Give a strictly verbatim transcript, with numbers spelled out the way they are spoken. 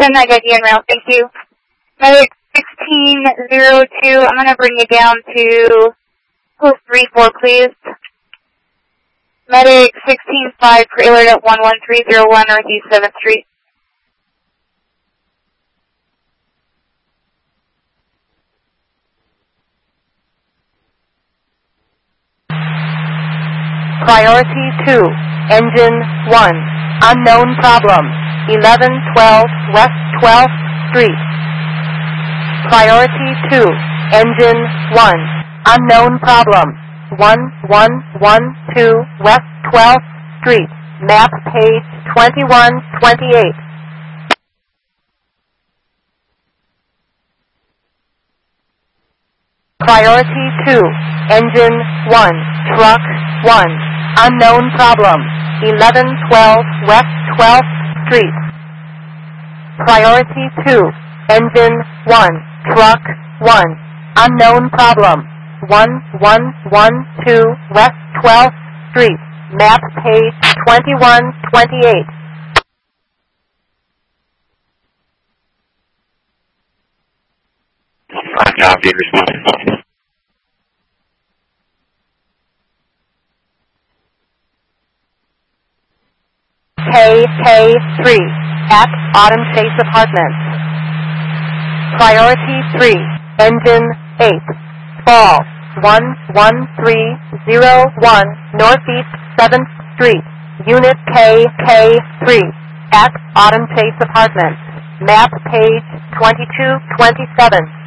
ten nine idea en route, thank you. Medic sixteen zero two, I'm going to bring you down to post three four, please. Medic sixteen five, preload at one one three zero one Northeast seventh Street. Priority two, engine one, unknown problem, eleven twelve West twelfth Street. Priority two, engine one, unknown problem, one one one two West twelfth Street, map page twenty-one twenty-eight. Priority two, engine one, truck one, unknown problem, eleven twelve West twelfth Street. Priority two, engine one, truck one, unknown problem, one one one two West twelfth Street, map page twenty-one twenty-eight. Five copy, respond. K K three, at Autumn Chase Apartments. Priority three, engine eight, fall, one one three zero one Northeast seventh Street, unit K K three, at Autumn Chase Apartments, map page twenty-two twenty-seven.